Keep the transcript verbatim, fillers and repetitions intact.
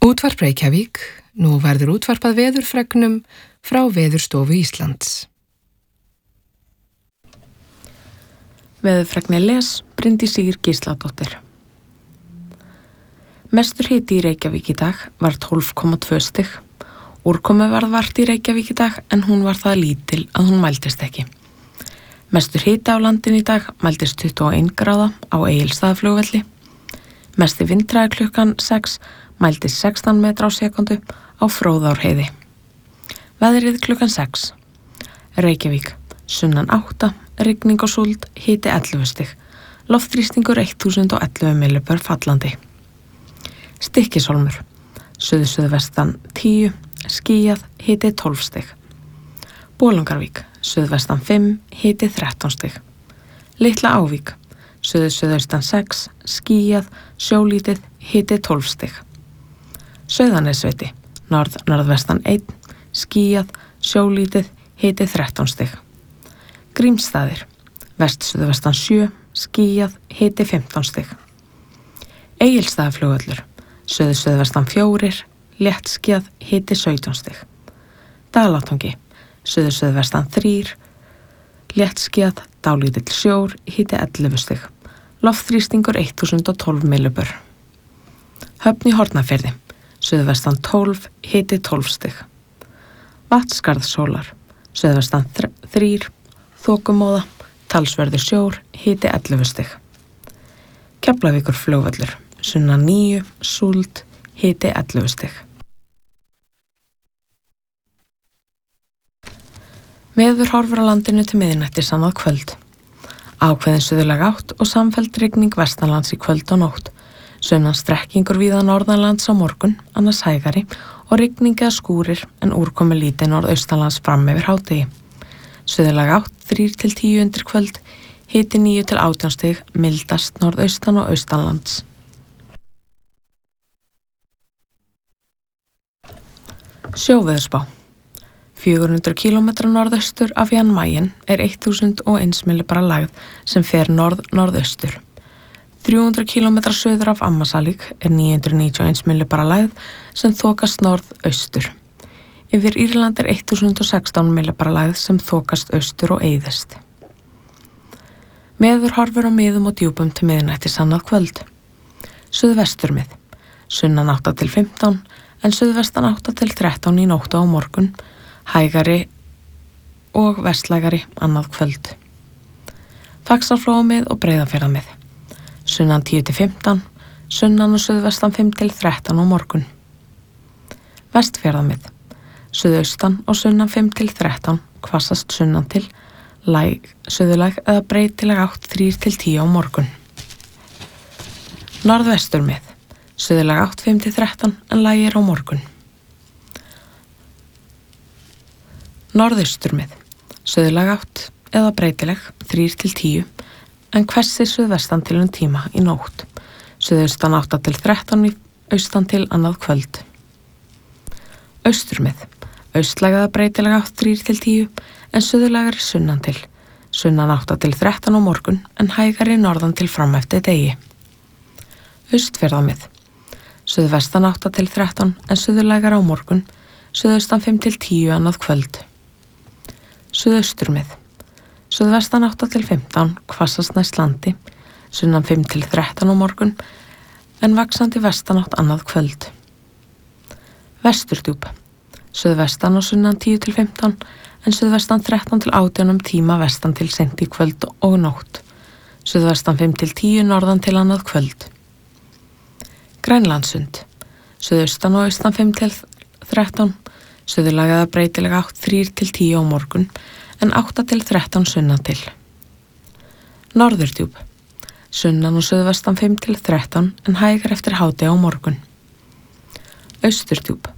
Útvarp Reykjavík, nú verður útvarpað veðurfregnum frá Veðurstofu Íslands. Veðurfregni les Bryndís Ýr Gísladóttir. Mestur hiti í Reykjavík í dag var tólf komma tvö stig. Úrkomu varð vart í Reykjavík í dag en hún var það lítil að hún mældist ekki. Mestur hiti á landinu í dag mældist tuttugu og ein gráða á Egilsstaðaflugvelli. Mesti vindhraði klukkan sex mældist sextán metra á sekundu á Fróðárheiði. Veðrið klukkan sex. Reykjavík, sunnan átta, rigning og súld, hiti ellefu stig. Loftþrýstingur þúsund og ellefu millibör fallandi. Stykkishólmur, suðu-suðvestan tíu, skýjað, hiti tólf stig. Bolungarvík, suðvestan fimm, hiti þrettán stig. Litla Ávík, suðu-suðaustan sex, skýjað, sjólítið, hiti tólf stig. Sauðanesviti, norð-norðvestan einn, skýjað, sjólítið, hiti þrettán stig. Grímsstaðir, vest-suðvestan sjö, skýjað, hiti fimmtán stig. Egilsstaðaflugvöllur, suðu-suðvestan fjórir, léttskýjað, hiti sautján stig. Dalatanga, suðu-suðvestan þrír, léttskýjað, dálítill sjór, hiti ellefu stig. Loftþrýstingur þúsund og tólf millibör. Höfn í Hornafirði, suðvestan tólf, hiti tólf stig. Vatnsskarðshólar, suðvestan þrír, þokumóða, talsverður sjór, hiti ellefu stig. Keflavíkurflugvöllur, sunnan níu, súld, hiti ellefu stig. Veðurhorfur á landinu til miðnættis annað kvöld. Ákveðin suðlæg átt og samfelld rigning vestanlands í kvöld og nótt. Sunnan strekkingur víða norðanlands á morgun, annars hægari og rigning eða skúrir en úrkomi lítið norðaustanlands fram yfir hádegi. Suðlæg átt þrír til tíu undir kvöld, hiti níu til átján stig, mildast norðaustan og austanlands. Sjóveðurspá. fjögur hundruð kílómetra norðaustur af Jan Mayen er þúsund og eins millibara lægð sem fer norð-norðaustur. þrjú hundruð kílómetra suður af Ammasalík er níu hundruð níutíu og eins millibara lægð sem þokast norð-austur. Yfir Írland er þúsund og sextán millibara lægð sem þokast austur og eyðist. Veðurhorfur á miðum og djúpum til miðnættis annað kvöld. Suðvesturmið, sunnan átta til fimmtán en suðvestan átta til þrettán í nótt á morgun, hægari og vestlægari annað kvöld. Faxaflóamið og Breiðafjarðarmið, sunnan tíu til fimmtán, sunnan og suðvestan fimm til þrettán á morgun. Vestfjarðarmið, suðaustan og sunnan fimm til þrettán, hvassast sunnan til, læg, suðlæg eða breytileg átt þrír til tíu á morgun. Norðvesturmið, suðlæg átt fimm til þrettán en lægir á morgun. Norðausturmið, suðlæg átt eða breytileg þrír til tíu en hvessir suðvestan til um tíma í nótt. Suðaustan átta til þrettán í austan til annað kvöld. Austurmið, austlæg eða breytileg átt þrír til tíu en suðlægari sunnan til. Sunnan átta til þrettán á morgun en hægari norðan til fram eftir degi. Austfjarðarmið, suðvestan átta til þrettán en suðlægari á morgun, suðaustan fimm til tíu annað kvöld. Suðausturmið, suðvestan átta til fimmtán, hvassast næst landi, sunnan fimm til þrettán á morgun, en vaxandi vestanátt annað kvöld. Vesturdjúp, suðvestan og sunnan tíu til fimmtán, en suðvestan þrettán til átján um tíma vestan til seint í kvöld og nótt. Suðvestan fimm til tíu norðan til annað kvöld. Grænlandssund, suðaustan og austan fimm til þrettán, suðlæg eða breytileg átt þrír til tíu á morgun en átta til þrettán sunnan til. Norðurdjúp, sunnan og suðvestan fimm til þrettán en hægar eftir hádegi á morgun. Austurdjúp,